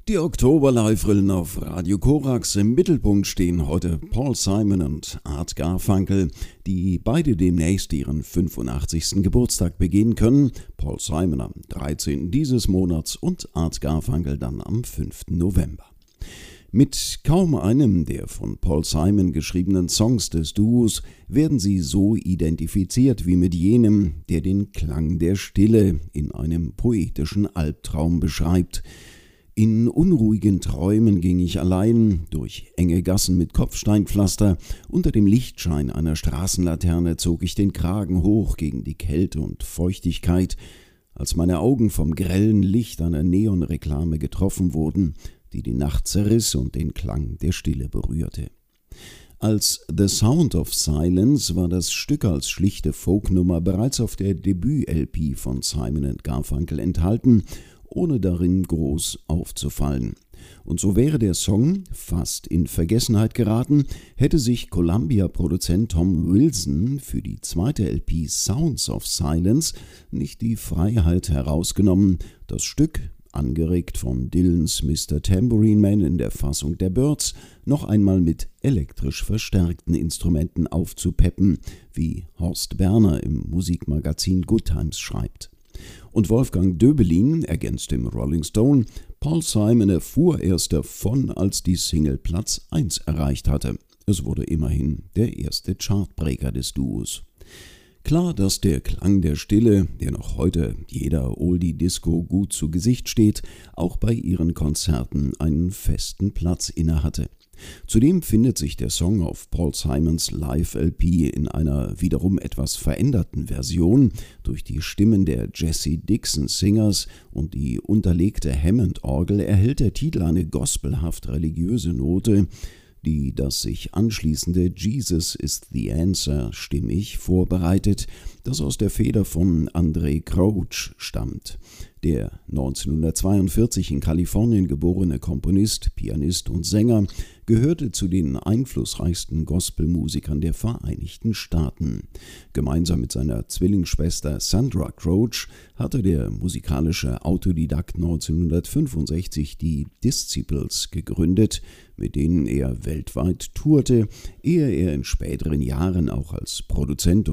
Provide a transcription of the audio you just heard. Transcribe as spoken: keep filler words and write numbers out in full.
Die Oktober-Live-Rillen auf Radio Korax. Im Mittelpunkt stehen heute Paul Simon und Art Garfunkel, die beide demnächst ihren fünfundachtzigsten Geburtstag begehen können. Paul Simon am dreizehnten dieses Monats und Art Garfunkel dann am fünften November. Mit kaum einem der von Paul Simon geschriebenen Songs des Duos werden sie so identifiziert wie mit jenem, der den Klang der Stille in einem poetischen Albtraum beschreibt. In unruhigen Träumen ging ich allein durch enge Gassen mit Kopfsteinpflaster. Unter dem Lichtschein einer Straßenlaterne zog ich den Kragen hoch gegen die Kälte und Feuchtigkeit, als meine Augen vom grellen Licht einer Neonreklame getroffen wurden, die die Nacht zerriss und den Klang der Stille berührte. Als The Sound of Silence war das Stück als schlichte Folknummer bereits auf der Debüt-L P von Simon and Garfunkel enthalten, ohne darin groß aufzufallen. Und so wäre der Song fast in Vergessenheit geraten, hätte sich Columbia-Produzent Tom Wilson für die zweite L P Sounds of Silence nicht die Freiheit herausgenommen, das Stück, angeregt von Dylans Mister Tambourine Man in der Fassung der Byrds, noch einmal mit elektrisch verstärkten Instrumenten aufzupeppen, wie Horst Berner im Musikmagazin Good Times schreibt. Und Wolfgang Döbelin ergänzt im Rolling Stone, Paul Simon erfuhr erst davon, als die Single Platz eins erreicht hatte. Es wurde immerhin der erste Chartbreaker des Duos. Klar, dass der Klang der Stille, der noch heute jeder Oldie-Disco gut zu Gesicht steht, auch bei ihren Konzerten einen festen Platz innehatte. Zudem findet sich der Song auf Paul Simons Live-L P in einer wiederum etwas veränderten Version. Durch die Stimmen der Jesse Dixon Singers und die unterlegte Hammond-Orgel erhält der Titel eine gospelhaft religiöse Note, die das sich anschließende Jesus is the Answer stimmig vorbereitet, das aus der Feder von Andraé Crouch stammt. Der neunzehnhundertzweiundvierzig in Kalifornien geborene Komponist, Pianist und Sänger gehörte zu den einflussreichsten Gospelmusikern der Vereinigten Staaten. Gemeinsam mit seiner Zwillingsschwester Sandra Crouch hatte der musikalische Autodidakt neunzehnhundertfünfundsechzig die Disciples gegründet, mit denen er weltweit tourte, ehe er in späteren Jahren auch als Produzent